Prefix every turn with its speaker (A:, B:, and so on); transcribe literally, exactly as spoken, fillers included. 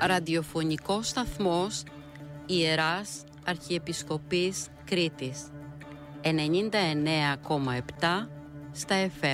A: ραδιοφωνικός σταθμός Ιεράς Αρχιεπισκοπής Κρήτης ενενήντα εννέα κόμμα επτά στα εφ εμ.